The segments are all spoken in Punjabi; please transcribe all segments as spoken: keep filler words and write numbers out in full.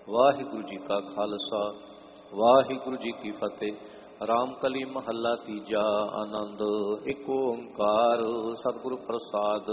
ਵਾਹਿਗੁਰੂ ਜੀ ਕਾ ਖਾਲਸਾ ਵਾਹਿਗੁਰੂ ਜੀ ਕੀ ਫਤਿਹ। ਰਾਮ ਕਲੀ ਮਹੱਲਾ ਤੀਜਾ। ਆਨੰਦ ਇੱਕ ਓੰਕਾਰ ਸਤਿਗੁਰੂ ਪ੍ਰਸਾਦ।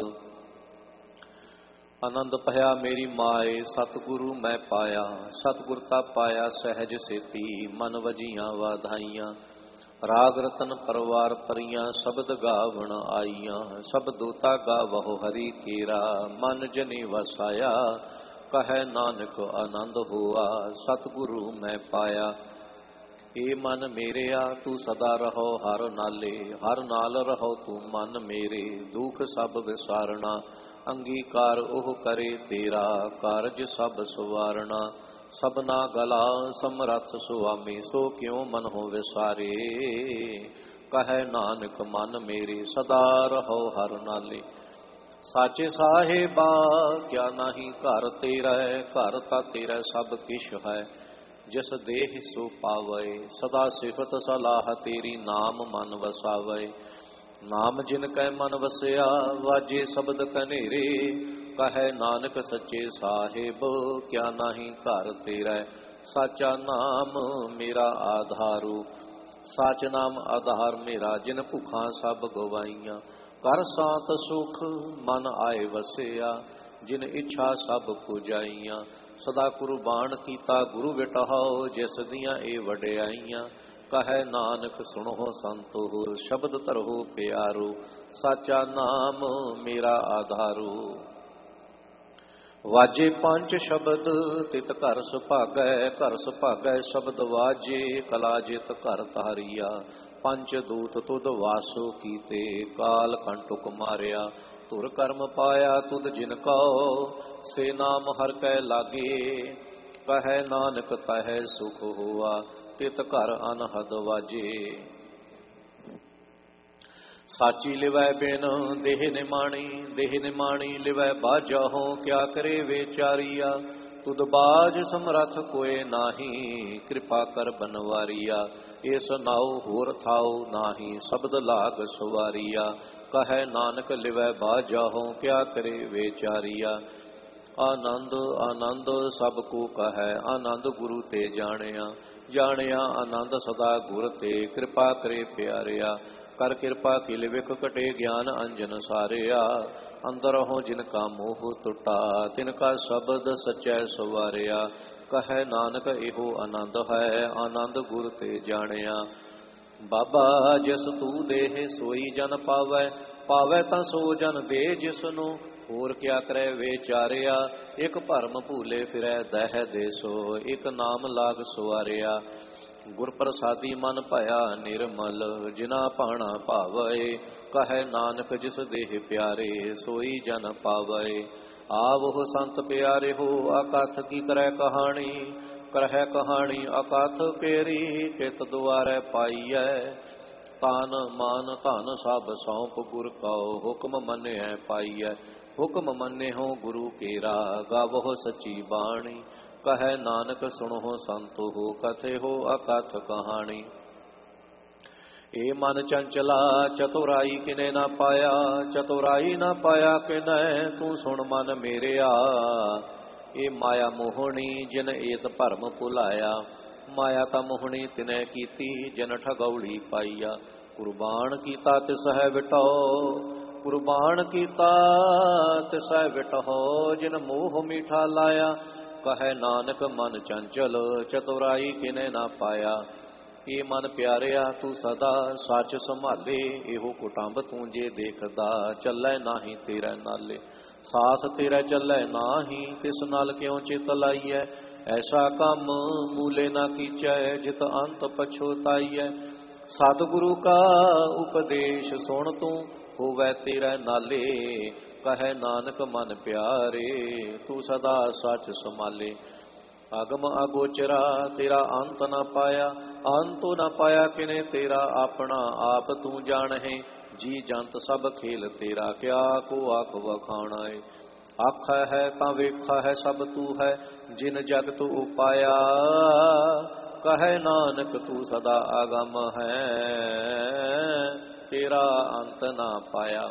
ਆਨੰਦ ਭਇਆ ਮੇਰੀ ਮਾਏ ਸਤਿਗੁਰੂ ਮੈਂ ਪਾਇਆ, ਸਤਿਗੁਰ ਤਾ ਪਾਇਆ ਸਹਿਜ ਸੇਤੀ ਮਨ ਵਜੀਆਂ ਵਾਧਾਈਆਂ। ਰਾਗ ਰਤਨ ਪਰਵਾਰ ਪਰੀਆਂ ਸ਼ਬਦ ਗਾਵਣ ਆਈਆਂ, ਸ਼ਬਦੋਤਾ ਗਾਵਹੁ ਹਰੀ ਕੇਰਾ ਮਨ ਜਨੀ ਵਸਾਇਆ। ਕਹੈ ਨਾਨਕ ਆਨੰਦ ਹੋਆ ਸਤਿਗੁਰੂ ਮੈਂ ਪਾਇਆ। ਏ ਮਨ ਮੇਰਿਆ ਤੂੰ ਸਦਾ ਰਹੋ ਹਰ ਨਾਲੇ, ਹਰ ਨਾਲ ਰਹੋ ਤੂੰ ਮਨ ਮੇਰੇ। ਦੁਖ ਸਭ ਵਿਸਾਰਣਾ ਅੰਗੀਕਾਰ ਉਹ ਕਰੇ ਤੇਰਾ, ਕਾਰਜ ਸਭ ਸਵਾਰਣਾ। ਸਭਨਾ ਗਲਾ ਸਮਰੱਥ ਸੁਆਮੀ ਸੋ ਕਿਉ ਮਨ ਹੋ ਵਿਸਾਰੇ। ਕਹੈ ਨਾਨਕ ਮਨ ਮੇਰੇ ਸਦਾ ਰਹੋ ਹਰ ਨਾਲੇ। ਸਾਚੇ ਸਾਹਿਬਾ ਕਿਆ ਨਾਹੀ ਘਰ ਤੇਰਾ, ਘਰ ਤਾ ਤੇਰਾ ਸਭ ਕਿਛ ਹੈ। ਜਿਸ ਦੇਹ ਸੋ ਪਾਵੇ ਸਦਾ ਸਿਫਤ ਸਲਾਹ ਤੇਰੀ, ਨਾਮ ਮਨ ਵਸਾਵੇ। ਨਾਮ ਜਿਨ ਕੈ ਮਨ ਵਸਿਆ ਵਾਜੇ ਸ਼ਬਦ ਕਨੇਰੇ। ਕਹੈ ਨਾਨਕ ਸੱਚੇ ਸਾਹਿਬ ਕਿਆ ਨਾਹੀ ਘਰ ਤੇਰਾ, ਸਾਚਾ ਨਾਮ ਮੇਰਾ ਆਧਾਰੂ। ਸਾਚ ਨਾਮ ਆਧਾਰ ਮੇਰਾ ਜਿਨ ਭੁੱਖਾਂ ਸਭ ਗਵਾਈਆਂ। ਕਰ ਸਾਤ ਸੁਖ ਮਨ ਆਏ ਵਸਿਆ, ਜਿਨ ਇੱਛਾ ਸਭ ਪੁਜਾਈਆਂ। ਸਦਾ ਕੁਰਬਾਨ ਕੀਤਾ ਗੁਰੂ ਵਿਟਹੁ, ਜਿਸ ਦੀਆਂ ਇਹ ਵਡਿਆਈਆਂ। ਕਹੈ ਨਾਨਕ ਸੁਣੋ ਸੰਤੋ ਸ਼ਬਦ ਧਰੋ ਪਿਆਰੋ, ਸਾਚਾ ਨਾਮ ਮੇਰਾ ਆਧਾਰੂ। ਵਾਜੇ ਪੰਜ ਸ਼ਬਦ ਤਿਤ ਘਰ ਸੁਭਾਗੈ, ਘਰ ਸੁਭਾਗੈ ਸ਼ਬਦ ਵਾਜੇ ਕਲਾ ਜਿਤ ਘਰ ਤਾਰੀਆ। ਪੰਜ ਦੂਤ ਤੁਧ ਵਾਸੋ ਕੀਤੇ ਕਾਲ ਕੰਟੁਕ ਮਾਰਿਆ। ਧੁਰ ਕਰਮ ਪਾਇਆ ਤੁਧ ਜਿਨ ਕਉ ਸੇ ਨਾਮ ਹਰ ਕੈ ਲਾਗੇ। ਕਹੈ ਨਾਨਕ ਤਹੈ ਸੁਖ ਹੋਆ ਤਿਤ ਘਰ ਅਨਹਦ ਵਾਜੇ। ਸਾਚੀ ਲਿਵੈ ਬਿਨ ਦੇਹ ਨਿਮਾਣੀ, ਦੇਹ ਨਿਮਾਣੀ ਲਿਵੈ ਬਾਜਾਹੋ। ਕਿਆ ਕਰੇ ਵਿਚਾਰੀਆ ਤੁਧ ਬਾਜ ਸਮਰੱਥ ਕੋਏ ਨਾਹੀ, ਕਿਰਪਾ ਕਰ ਬਨਵਾਰੀਆ। ਇਸ ਨਾਉ ਹੋਰ ਥਾਉ ਨਾਹੀ ਸ਼ਬਦ ਲਾਗ ਸਵਾਰੀਆ। ਕਹੈ ਨਾਨਕ ਲਿਵੈ ਬਾਜਾਹੋ ਕਿਆ ਕਰੇ ਵਿਚਾਰੀਆ। ਆਨੰਦ ਆਨੰਦ ਸਭ ਕੋ ਕਹੈ ਆਨੰਦ ਗੁਰੂ ਤੇ ਜਾਣਿਆ। ਜਾਣਿਆ ਆਨੰਦ ਸਦਾ ਗੁਰ ਤੇ ਕਿਰਪਾ ਕਰੇ ਪਿਆਰਿਆ। ਕਰ ਕਿਰਪਾ ਕਿਲ ਵਿਖ ਕਟੇ ਗਿਆਨ ਅੰਜਨ ਸਾਰਿਆ। ਅੰਦਰ ਹੋ ਜਿਨ ਕਾ ਮੋਹ ਟੁੱਟਾ ਤਿਨ ਕਾ ਸ਼ਬਦ ਸਚੈ ਸਵਾਰਿਆ। ਕਹੈ ਨਾਨਕ ਇਹੋ ਆਨੰਦ ਹੈ ਆਨੰਦ ਗੁਰ ਤੇ ਜਾਣਿਆ। ਬਾਬਾ ਜਿਸ ਤੂੰ ਦੇਹ ਸੋਈ ਜਨ ਪਾਵੈ, ਪਾਵੈ ਤਾਂ ਸੋ ਜਨ ਦੇ ਜਿਸਨੂੰ। ਹੋਰ ਕਿਆ ਕਰੈ ਵਿਚਾਰਿਆ ਇਕ ਭਰਮ ਭੂਲੇ ਫਿਰੈ ਦਹਿ ਦੇਸੋ। ਇਕ ਨਾਮ ਲਾਗ ਸਵਾਰਿਆ। ਗੁਰ ਪ੍ਰਸਾਦੀ ਮਨ ਭਇਆ ਨਿਰਮਲ ਜਿਨਾ ਭਾਣਾ ਭਾਵੈ। ਕਹੈ ਨਾਨਕ ਜਿਸ ਦੇਹ ਪਿਆਰੇ ਸੋਈ ਜਨ ਪਾਵੈ। ਆਵਹੁ ਸੰਤ ਪਿਆਰੇ ਹੋ ਅਕਥ ਕੀ ਕਰੈ ਕਹਾਣੀ। ਕਰਹਿ ਕਹਾਣੀ ਅਕਥ ਕੇਰੀ ਕਿਤ ਦੁਆਰੈ ਪਾਈਐ। ਤਾਨ ਮਾਨ ਧਨ ਸਭ ਸੌਂਪ ਗੁਰ ਕਉ ਹੁਕਮ ਮੰਨਿਐ ਪਾਈਐ। ਹੁਕਮ ਮੰਨਿਓ ਗੁਰੂ ਕੇਰਾ ਗਾਵਹੁ ਸਚੀ ਬਾਣੀ। ਕਹੈ ਨਾਨਕ ਸੁਣੋ ਸੰਤੋ ਕਥੇ ਹੋ ਅਕਥ ਕਹਾਣੀ। ਏ ਮਨ ਚੰਚਲਾ ਚਤੁਰਾਈ ਕਿਨੇ ਨਾ ਪਾਇਆ, ਚਤੁਰਾਈ ਨਾ ਪਾਇਆ ਕਿਨੈ ਤੂੰ ਸੁਣ ਮਨ ਮੇਰਿਆ। ਏ ਮਾਇਆ ਮੋਹਣੀ ਜਿਨ ਏਤ ਭਰਮ ਭੁਲਾਇਆ। ਮਾਇਆ ਤਾਂ ਮੋਹਣੀ ਤਿਨੈ ਕੀਤੀ ਜਿਨ ਠਗੌੜੀ ਪਾਈਆ। ਕੁਰਬਾਨ ਕੀਤਾ ਤਿਸਹਿ ਵਿਟਹੁ, ਕੁਰਬਾਨ ਕੀਤਾ ਤਿਸਹਿ ਵਿਟਹੁ ਜਿਨ ਮੋਹ ਮੀਠਾ ਲਾਇਆ। ਕਹੈ ਨਾਨਕ ਮਨ ਚੰਚਲ ਚਤੁਰਾਈ ਕਿਨੇ ਨਾ ਪਾਇਆ। ਏ ਮਨ ਪਿਆਰਿਆ ਤੂੰ ਸਦਾ ਸੱਚ ਸੰਭਾਲੇ। ਇਹੋ ਕੁਟੰਬ ਤੂੰ ਜੇ ਦੇਖਦਾ ਚੱਲੈ ਨਾਹੀ ਤੇਰੇ ਨਾਲੇ। ਸਾਥ ਤੇਰਾ ਚੱਲੈ ਨਾਹੀ ਤਿਸ ਨਾਲ ਕਿਉ ਚਿਤ ਲਾਈਐ। ਐਸਾ ਕੰਮ ਮੂਲੇ ਨਾ ਕੀਚੈ ਜਿਤ ਅੰਤ ਪਛੋਤਾਈਐ। ਸਤਿਗੁਰੂ ਕਾ ਉਪਦੇਸ਼ ਸੁਣ ਤੂੰ ਹੋਵੈ ਤੇਰੇ ਨਾਲੇ। ਕਹੈ ਨਾਨਕ ਮਨ ਪਿਆਰੇ ਤੂੰ ਸਦਾ ਸੱਚ ਸੰਭਾਲੇ। ਅਗਮ ਅਗੋਚਰਾ ਤੇਰਾ ਅੰਤ ਨਾ ਪਾਇਆ, ਅੰਤੋ ਨਾ ਪਾਇਆ ਕਿਨੇ ਤੇਰਾ ਆਪਣਾ ਆਪ ਤੂੰ ਜਾਣਹਿ। ਜੀ ਜੰਤ ਸਭ ਖੇਲ ਤੇਰਾ ਕਿਆ ਕੋ ਆਖ ਵਖਾਣਾ ਏ। ਆਖਾ ਹੈ ਤਾਂ ਵੇਖਾ ਹੈ ਸਭ ਤੂੰ ਹੈ ਜਿਨ ਜਗਤ ਉਪਾਇਆ। ਕਹੈ ਨਾਨਕ ਤੂੰ ਸਦਾ ਆਗਮ ਹੈ ਤੇਰਾ ਅੰਤ ਨਾ ਪਾਇਆ।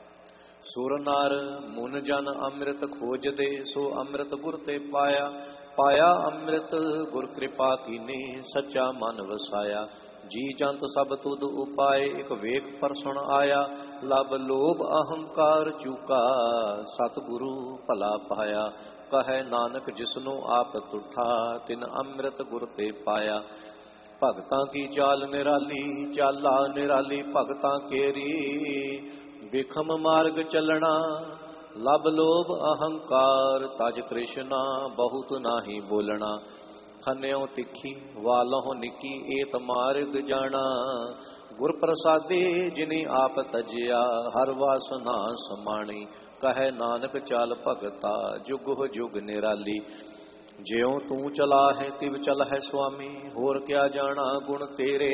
ਸੁਰ ਨਰ ਮੁਨ ਜਨ ਅੰਮ੍ਰਿਤ ਖੋਜਦੇ ਸੋ ਅੰਮ੍ਰਿਤ ਗੁਰ ਤੇ ਪਾਇਆ। पाया अमृत गुर कृपा कीनी सच्चा मन वसाया। जी जंत सब तुद उपाय एक वेख पर सुन आया। लब लोभ अहंकार चूका सतगुरु भला पाया। कहे नानक जिसनु आप तुठा तिन अमृत गुर ते पाया। भगतां की चाल निराली चाला निराली भगतां केरी। विखम मार्ग चलना लब लोभ अहंकार तज कृष्णा बहुत नाही बोलना। खन्यो तिखी वालों निकी एत मार्ग जाना। गुर प्रसादे जिने आप तजिया हर वासना समाणी। कहे नानक चाल भगता जुग हो जुग निराली। ज्यों तू चला है तिव चल है स्वामी होर क्या जाना गुण तेरे।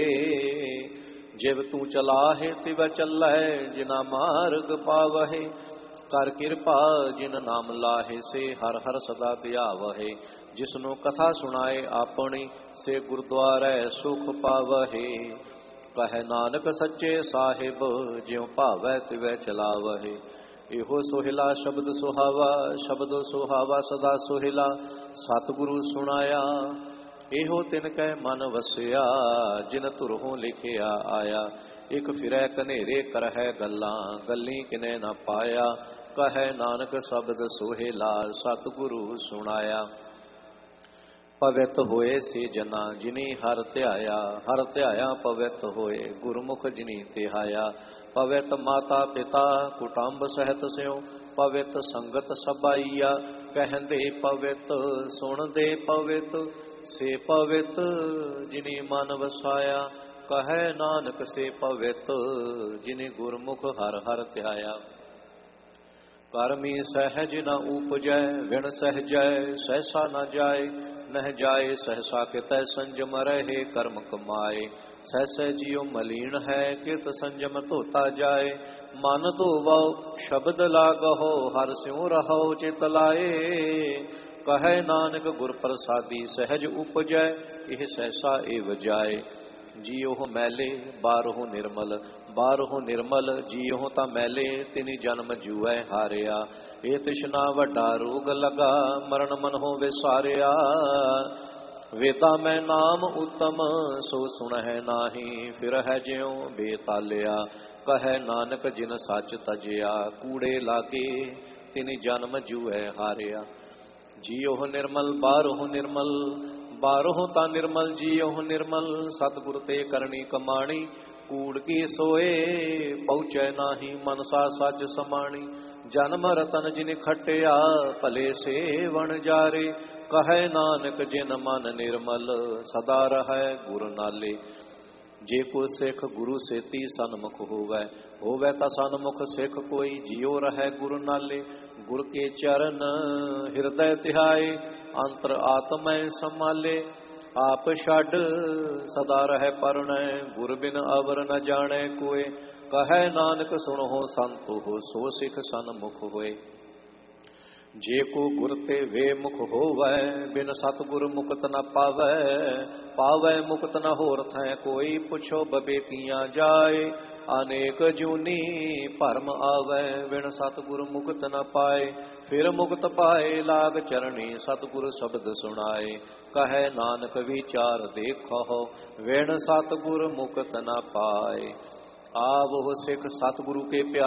जिव तू चला है तिव चल है जिना मार्ग पावहे। कर कृपा जिन नाम लाहे से हर हर सदा ध्यावहे। जिसनु कथा सुनाए आपनी से गुरुद्वारे सुख पावहे। कहे नानक सच्चे साहिब ज्यों भावै तिवै चलावहे। इहो सोहिला शब्द सुहावा शब्द सुहावा सदा सोहिला। सतगुरु सुनाया इहो तिन कै मन वसिया जिन धुरहों लिखिया आया। एक फिरै कनेरे करहै गल्लां गल्ली किने न पाया। कहे नानक शब्द सोहेला सतगुरु सुनाया। पवित होए से जना जिनी हर ध्याया हर ध्याया पवित होए गुरमुख जिनी तिहाया। पवित माता पिता कुटुंब सहित स्यों पवित संगत सबाइया। कहंदे पवित सुनदे पवित से पवित जिनी मन वसाया। कहे नानक से पवित जिनी गुरमुख हर हर ध्याया। करमी सहज न उपजै विण सहजै सहसा न जाय। नह जाए सहसा कितै संजम रहे कर्म कमाए। सहसै जियो मलीन है कित संजम धोता जाए। मन धोवो शब्द लागहो हर स्यों रहो चित लाए। कहे नानक गुर प्रसादी सहज उपजै यह सहसा एव जाए। जियो मैले बारहो निर्मल बारहो निर्मल जियो ता मैले तिनि जन्म जुए हारिया। ए तृष्णा वड्डा रोग लगा मरण मन हो विसारिया। वेदा मैं नाम उत्तम सो सुन है नाही फिर है ज्यों बेतालिया। कहे नानक जिन सच तजिया कूड़े लागे तिनि जन्म जुए हारिया। जियो निर्मल बारहो निर्मल बारहो ता निर्मल जियो निर्मल। सतगुर ते करनी कमाणी कूड़ की सोए पहुँचे नाही मनसा सच समाणी। जन्म रतन जिन खटिया भले सेवन जारे। कहे नानक जिन मन निर्मल सदा रहै गुर नाले। जे को सिख गुरु सेती सन्मुख होवै होवै ता सन्मुख सिख कोई। जियो रहै गुरु नाले गुर के चरण हृदय तिहाए। अंतर आत्मै संभाले आप छड़ सदा रह परनै। गुर बिन अवर न जाने कोय। कहे नानक सुनो संत हो सो सिख सन्मुख होए। जे को गुर ते वे मुख होवै बिन सतगुर मुक्त न पावै। पावै मुक्त न होर थै कोई पुछो बबेकियां जाए। अनेक जूनी भरम आवै बिन सतगुर मुक्त न पाए। फिर मुक्त पाए लाग चरणी सतगुर शब्द सुनाए। कहे नानक विचार देखो बिन सतगुर मुक्त न पाए। आवो सिख सतगुरु के प्यारे।